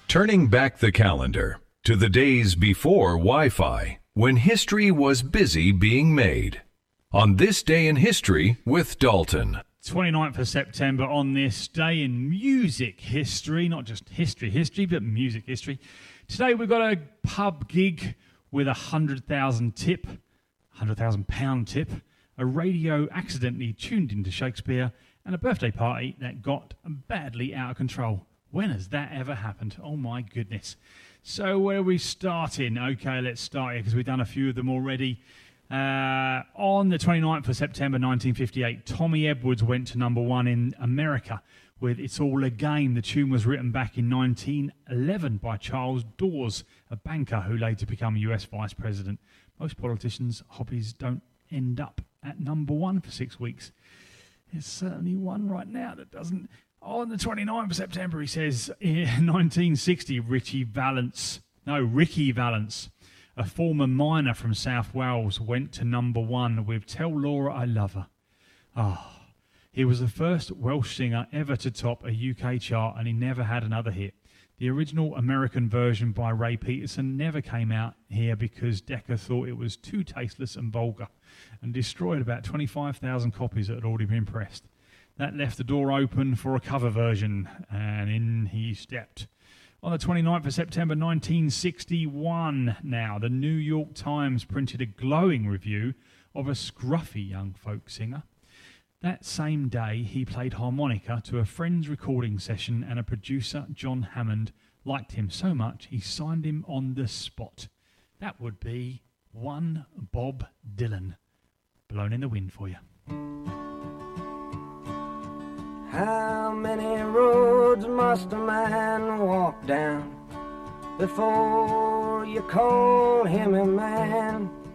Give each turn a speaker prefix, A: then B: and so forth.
A: Turning back the calendar to the days before Wi-Fi, when history was busy being made. On this day in history with Dalton.
B: 29th of September, on this day in music history, not just history, but music history. Today we've got a pub gig with £100,000 tip, a radio accidentally tuned into Shakespeare, and a birthday party that got badly out of control. When has that ever happened? Oh my goodness. So where are we starting? Okay, let's start here because we've done a few of them already. On the 29th of September 1958, Tommy Edwards went to number one in America with It's All a Game. The tune was written back in 1911 by Charles Dawes, a banker who later became US Vice President. Most politicians' hobbies don't end up at number one for 6 weeks. There's certainly one right now that doesn't. On the 29th of September, he says, in 1960, Ricky Valance, a former miner from South Wales, went to number one with Tell Laura I Love Her. He was the first Welsh singer ever to top a UK chart, and he never had another hit. The original American version by Ray Peterson never came out here because Decca thought it was too tasteless and vulgar and destroyed about 25,000 copies that had already been pressed. That left the door open for a cover version, and in he stepped. On the 29th of September 1961 now, the New York Times printed a glowing review of a scruffy young folk singer. That same day, he played harmonica to a friend's recording session, and a producer, John Hammond, liked him so much he signed him on the spot. That would be one Bob Dylan. Blown in the Wind for you.
C: How many roads must a man walk down before you call him a man?